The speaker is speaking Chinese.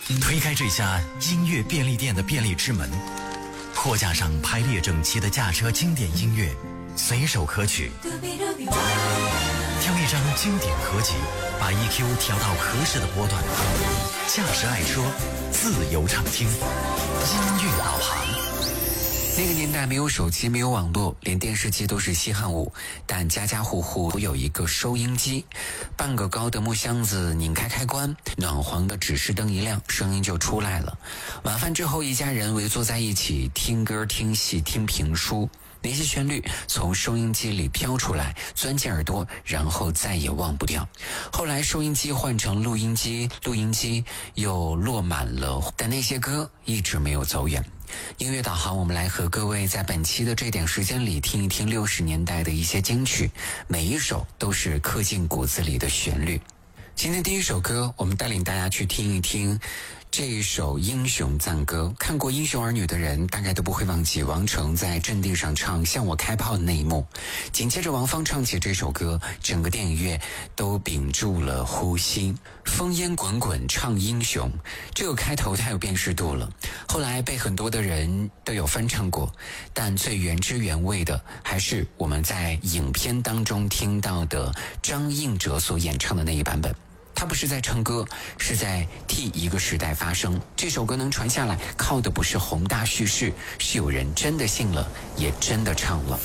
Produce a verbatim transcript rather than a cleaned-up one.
推开这家音乐便利店的便利之门，货架上排列整齐的驾车经典音乐，随手可取。挑一张经典合集，把 E Q 调到合适的波段，驾驶爱车，自由畅听，音乐导航。 那个年代没有手机，没有网络，连电视机都是稀罕物，但家家户户都有一个收音机。半个高的木箱子拧开开关，暖黄的指示灯一亮，声音就出来了。晚饭之后，一家人围坐在一起听歌听戏听评书，那些旋律从收音机里飘出来，钻进耳朵，然后再也忘不掉。后来收音机换成录音机，录音机又落满了，但那些歌一直没有走远。音乐导航，我们来和各位在本期的这点时间里听一听六十年代的一些金曲，每一首都是刻进骨子里的旋律。今天第一首歌，我们带领大家去听一听这一首英雄赞歌。看过《英雄儿女》的人大概都不会忘记王成在阵地上唱向我开炮的那一幕，紧接着王芳唱起这首歌，整个电影院都屏住了呼吸。烽烟滚滚唱英雄，这个开头太有辨识度了，后来被很多的人都有翻唱过，但最原汁原味的还是我们在影片当中听到的张映哲所演唱的那一版本。他不是在唱歌，是在替一个时代发声。这首歌能传下来，靠的不是宏大叙事，是有人真的信了，也真的唱了。